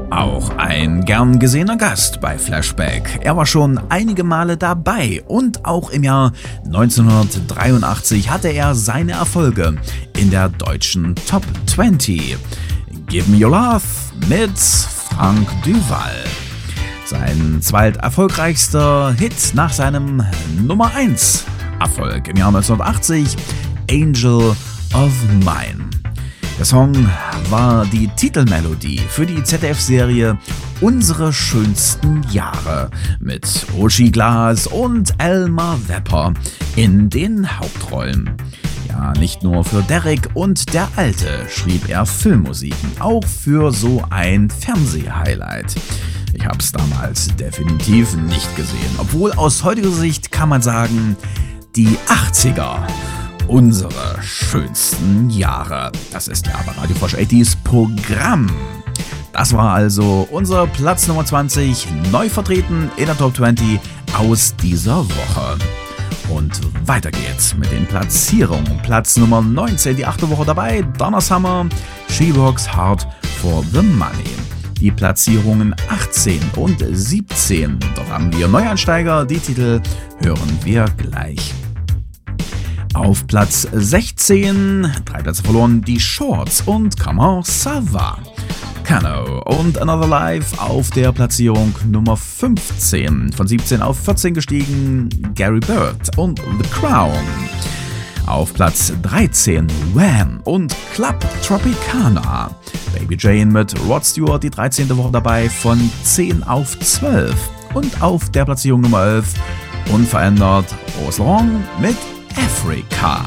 Auch ein gern gesehener Gast bei Flashback. Er war schon einige Male dabei und auch im Jahr 1983 hatte er seine Erfolge in der deutschen Top 20. Give Me Your Love mit Frank Duval. Sein zweiterfolgreichster Hit nach seinem Nummer 1 Erfolg im Jahr 1980, Angel of Mine. Der Song war die Titelmelodie für die ZDF-Serie Unsere schönsten Jahre mit Uschi Glas und Elmar Wepper in den Hauptrollen. Ja, nicht nur für Derek und der Alte schrieb er Filmmusiken, auch für so ein Fernsehhighlight. Ich hab's damals definitiv nicht gesehen, obwohl aus heutiger Sicht kann man sagen, die 80er. Unsere schönsten Jahre. Das ist ja aber Radio Frosch 80s Programm. Das war also unser Platz Nummer 20, neu vertreten in der Top 20 aus dieser Woche. Und weiter geht's mit den Platzierungen. Platz Nummer 19, die 8. Woche dabei, Donna Summer, She Works Hard for the Money. Die Platzierungen 18 und 17. Dort haben wir Neueinsteiger, die Titel hören wir gleich. Auf Platz 16, 3 Plätze verloren, die Shorts und Comment ça va. Kano und Another Life auf der Platzierung Nummer 15. Von 17 auf 14 gestiegen, Gary Bird und The Crown. Auf Platz 13, Wham und Club Tropicana. Baby Jane mit Rod Stewart, die 13. Woche dabei, von 10 auf 12. Und auf der Platzierung Nummer 11, unverändert, Rose Long mit Africa.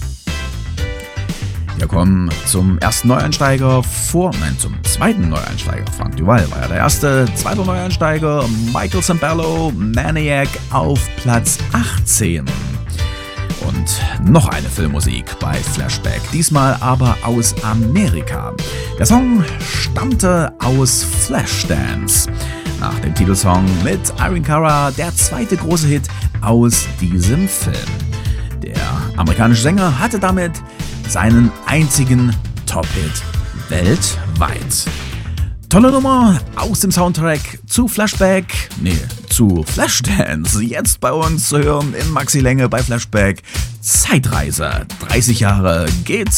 Wir kommen zum ersten Neueinsteiger zum zweiten Neueinsteiger. Frank Duval war ja der erste. Zweiter Neueinsteiger, Michael Sambello, Maniac auf Platz 18. Und noch eine Filmmusik bei Flashback, diesmal aber aus Amerika. Der Song stammte aus Flashdance. Nach dem Titelsong mit Irene Cara, der zweite große Hit aus diesem Film. Der amerikanische Sänger hatte damit seinen einzigen Top-Hit weltweit. Tolle Nummer aus dem Soundtrack zu zu Flashdance. Jetzt bei uns zu hören in Maxi Länge bei Flashback. Zeitreise. 30 Jahre geht's